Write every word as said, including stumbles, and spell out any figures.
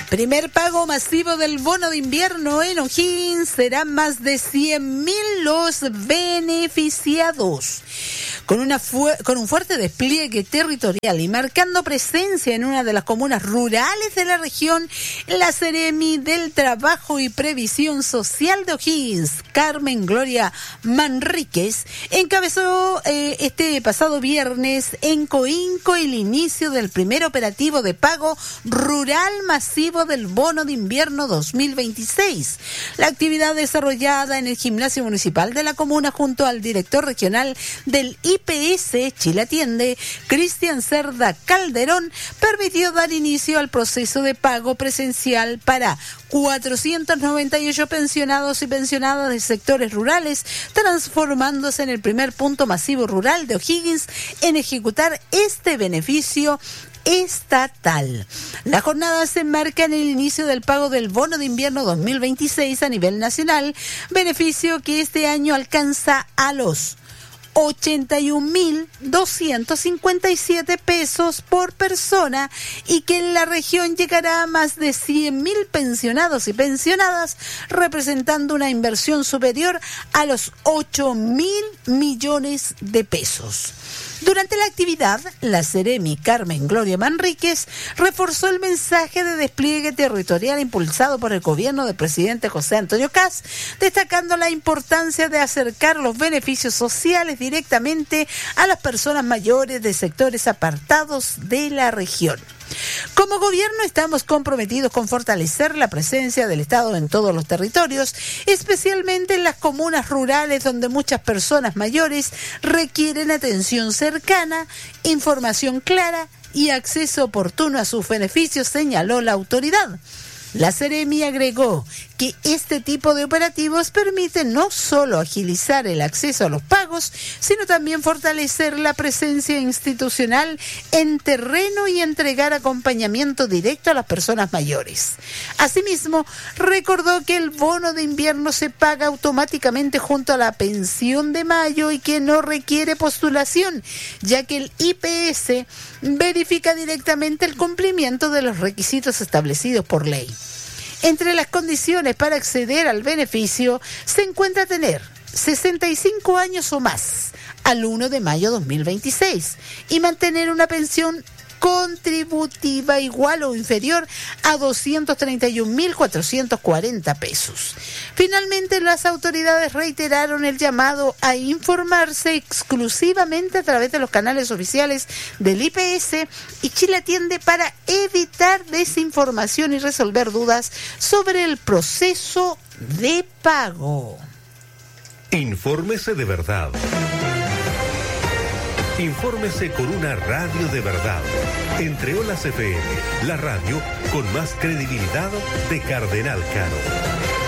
Primer pago masivo del bono de invierno en O'Higgins, serán más de cien mil los beneficiados. Con, una fu- con un fuerte despliegue territorial y marcando presencia en una de las comunas rurales de la región, la Seremi del Trabajo y Previsión Social de O'Higgins, Carmen Gloria Manríquez, encabezó eh, este pasado viernes en Coinco el inicio del primer operativo de pago rural masivo del bono de invierno dos mil veintiséis. La actividad desarrollada en el gimnasio municipal de la comuna junto al director regional del I P S Chile Atiende, Cristian Cerda Calderón, permitió dar inicio al proceso de pago presencial para cuatrocientos noventa y ocho pensionados y pensionadas de sectores rurales, transformándose en el primer punto masivo rural de O'Higgins en ejecutar este beneficio estatal. La jornada se enmarca en el inicio del pago del bono de invierno dos mil veintiséis a nivel nacional, beneficio que este año alcanza a los ochenta y un mil doscientos cincuenta y siete pesos por persona y que en la región llegará a más de cien mil pensionados y pensionadas, representando una inversión superior a los ocho mil millones de pesos. Durante la actividad, la Seremi Carmen Gloria Manríquez reforzó el mensaje de despliegue territorial impulsado por el gobierno del presidente José Antonio Kast, destacando la importancia de acercar los beneficios sociales directamente a las personas mayores de sectores apartados de la región. Como gobierno estamos comprometidos con fortalecer la presencia del Estado en todos los territorios, especialmente en las comunas rurales donde muchas personas mayores requieren atención cercana, información clara y acceso oportuno a sus beneficios, señaló la autoridad. La Seremi agregó que este tipo de operativos permite no solo agilizar el acceso a los pagos, sino también fortalecer la presencia institucional en terreno y entregar acompañamiento directo a las personas mayores. Asimismo, recordó que el bono de invierno se paga automáticamente junto a la pensión de mayo y que no requiere postulación, ya que el I P S verifica directamente el cumplimiento de los requisitos establecidos por ley. Entre las condiciones para acceder al beneficio se encuentra tener sesenta y cinco años o más al primero de mayo de dos mil veintiséis y mantener una pensión contributiva igual o inferior a doscientos treinta y un mil cuatrocientos cuarenta pesos. Finalmente, las autoridades reiteraron el llamado a informarse exclusivamente a través de los canales oficiales del I P S y Chile Atiende para evitar desinformación y resolver dudas sobre el proceso de pago. Infórmese de verdad. Infórmese con una radio de verdad. Entre Olas F M, la radio con más credibilidad de Cardenal Caro.